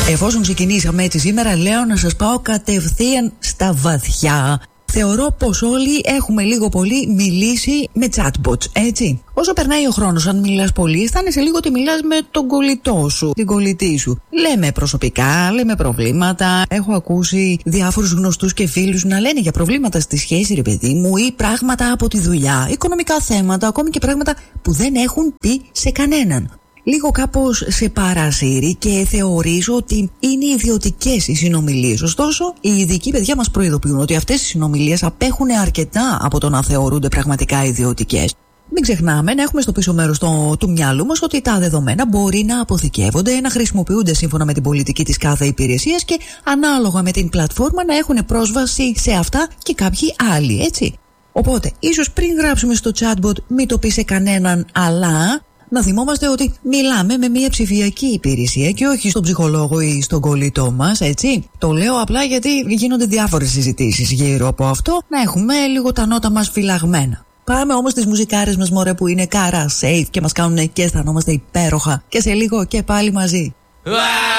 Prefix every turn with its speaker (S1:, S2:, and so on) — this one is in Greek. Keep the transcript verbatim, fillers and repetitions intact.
S1: Εφόσον ξεκινήσαμε έτσι σήμερα, λέω να σας πάω κατευθείαν στα βαθιά. Θεωρώ πως όλοι έχουμε λίγο πολύ μιλήσει με chatbots, έτσι. Όσο περνάει ο χρόνος, αν μιλάς πολύ, αισθάνεσαι λίγο ότι μιλάς με τον κολλητό σου, την κολλητή σου. Λέμε προσωπικά, λέμε προβλήματα. Έχω ακούσει διάφορους γνωστούς και φίλους να λένε για προβλήματα στη σχέση, ρε παιδί μου, ή πράγματα από τη δουλειά, οικονομικά θέματα, ακόμη και πράγματα που δεν έχουν πει σε κανέναν. Λίγο κάπως σε παρασύρει και θεωρίζω ότι είναι ιδιωτικές οι συνομιλίες. Ωστόσο, οι ειδικοί παιδιά μας προειδοποιούν ότι αυτές οι συνομιλίες απέχουν αρκετά από το να θεωρούνται πραγματικά ιδιωτικές. Μην ξεχνάμε να έχουμε στο πίσω μέρος το, του μυαλού μας ότι τα δεδομένα μπορεί να αποθηκεύονται, να χρησιμοποιούνται σύμφωνα με την πολιτική της κάθε υπηρεσίας και ανάλογα με την πλατφόρμα να έχουν πρόσβαση σε αυτά και κάποιοι άλλοι, έτσι. Οπότε, ίσως πριν γράψουμε στο chatbot, μην το πει σε κανέναν, αλλά να θυμόμαστε ότι μιλάμε με μια ψηφιακή υπηρεσία και όχι στον ψυχολόγο ή στον κολλητό μας, έτσι. Το λέω απλά γιατί γίνονται διάφορες συζητήσεις γύρω από αυτό, να έχουμε λίγο τα νότα μας φυλαγμένα. Πάμε όμως στις μουσικάρες μας, μωρέ, που είναι κάρα safe και μας κάνουν και αισθανόμαστε υπέροχα. Και σε λίγο και πάλι μαζί.